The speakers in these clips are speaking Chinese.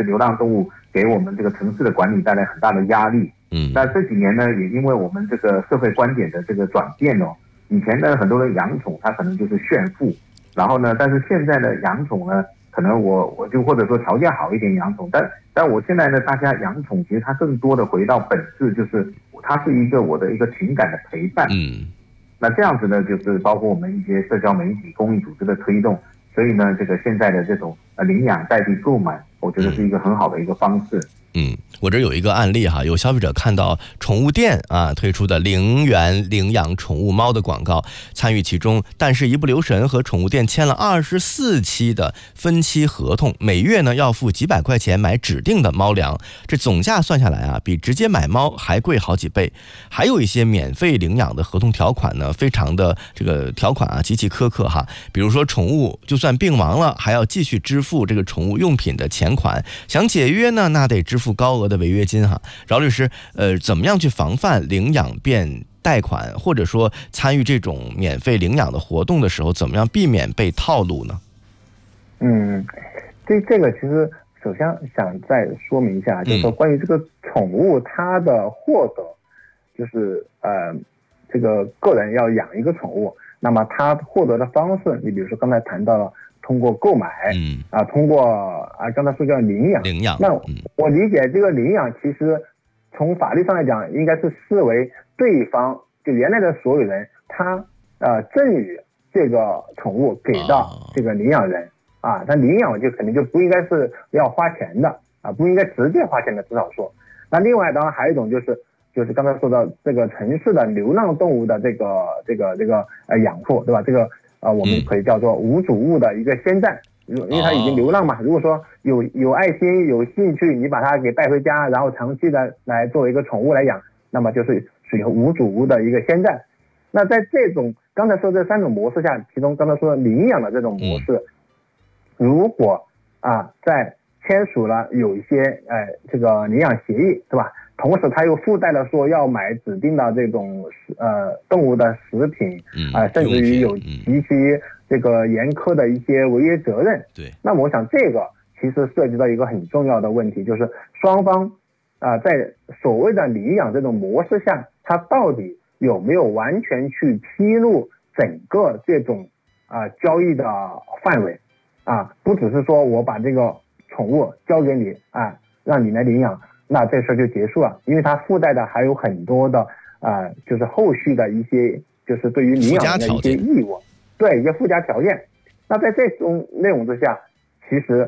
流浪动物给我们这个城市的管理带来很大的压力。那这几年呢，也因为我们这个社会观点的这个转变哦，以前呢很多人养宠，它可能就是炫富，然后呢，但是现在呢养宠呢，可能我就或者说条件好一点养宠，但我现在呢，大家养宠其实它更多的回到本质，就是它是一个我的一个情感的陪伴。那这样子呢，就是包括我们一些社交媒体、公益组织的推动，所以呢，这个现在的这种领养代替购买，我觉得是一个很好的一个方式。 我这有一个案例哈，有消费者看到宠物店推出的0元领养宠物猫的广告，参与其中，但是一不留神和宠物店签了24期的分期合同，每月呢要付几百块钱买指定的猫粮，这总价算下来比直接买猫还贵好几倍。还有一些免费领养的合同条款呢，非常的这个条款极其苛刻哈，比如说宠物就算病亡了，还要继续支付这个宠物用品的钱款，想解约呢，那得支付高额的违约金哈。饶律师，怎么样去防范领养变贷款，或者说参与这种免费领养的活动的时候，怎么样避免被套路呢？ 这个其实首先想再说明一下，就是说关于这个宠物它的获得，就是这个个人要养一个宠物，那么它获得的方式，你比如说刚才谈到了通过购买，通过刚才说叫领养。那我理解这个领养其实从法律上来讲，应该是视为对方就原来的所有人，他赠与这个宠物给到这个领养人他领养就肯定就不应该是要花钱的不应该直接花钱的，至少说。那另外当然还有一种就是刚才说到这个城市的流浪动物的这个养护，对吧？这个我们可以叫做无主物的一个先占，因为它已经流浪嘛。如果说有爱心、有兴趣，你把它给带回家，然后长期的来作为一个宠物来养，那么就是属于无主物的一个先占。那在这种刚才说这3种模式下，其中刚才说领养的这种模式，如果在签署了有一些这个领养协议，对吧？同时他又附带了说要买指定的这种动物的食品甚至于有极其这个严苛的一些违约责任。 对， 那么我想这个其实涉及到一个很重要的问题，就是双方在所谓的领养这种模式下，他到底有没有完全去披露整个这种交易的范围不只是说我把这个宠物交给你让你来领养，那这事就结束了，因为它附带的还有很多的就是后续的一些就是对于领养人的一些义务，对一些附加条件。那在这种内容之下，其实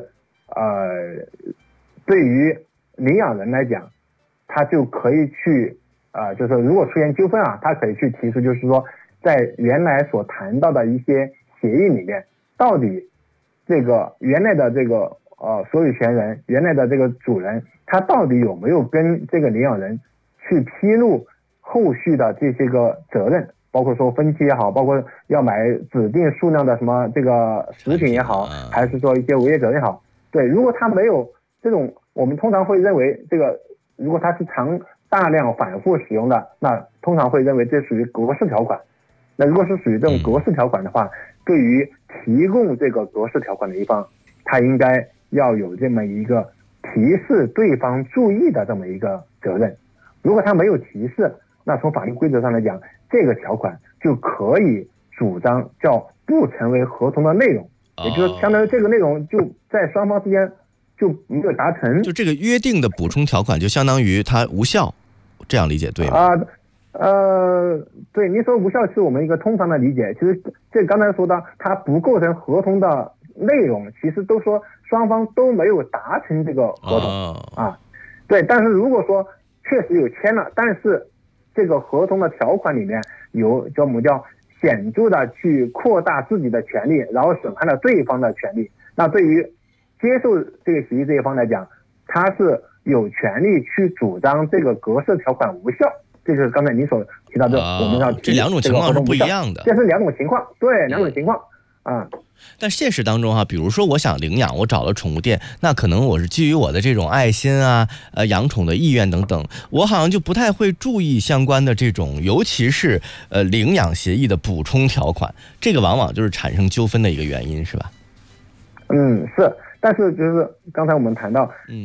对于领养人来讲，他就可以去就是如果出现纠纷他可以去提出，就是说在原来所谈到的一些协议里面，到底这个原来的这个所有权人，原来的这个主人，他到底有没有跟这个领养人去披露后续的这些个责任，包括说分期也好，包括要买指定数量的什么这个食品也好，还是说一些违约责任也好。对，如果他没有这种，我们通常会认为这个如果他是大量反复使用的，那通常会认为这属于格式条款。那如果是属于这种格式条款的话，对于提供这个格式条款的一方，他应该要有这么一个提示对方注意的这么一个责任。如果他没有提示，那从法律规则上来讲，这个条款就可以主张叫不成为合同的内容，也就是相当于这个内容就在双方之间就没有达成， 就这个约定的补充条款就相当于它无效，这样理解对吗？ 对，您说无效是我们一个通常的理解。其实这刚才说到它不构成合同的内容，其实都说双方都没有达成这个合同对，但是如果说确实有签了，但是这个合同的条款里面有我们叫显著的去扩大自己的权利，然后损害了对方的权利，那对于接受这个协议这一方来讲，他是有权利去主张这个格式条款无效。这就是刚才您所提到的，我们要这两种情况是不一样的。 这是两种情况，对，两种情况但现实当中比如说我想领养，我找了宠物店，那可能我是基于我的这种爱心养宠的意愿等等，我好像就不太会注意相关的这种，尤其是领养协议的补充条款，这个往往就是产生纠纷的一个原因，是吧？ 是，但是就是刚才我们谈到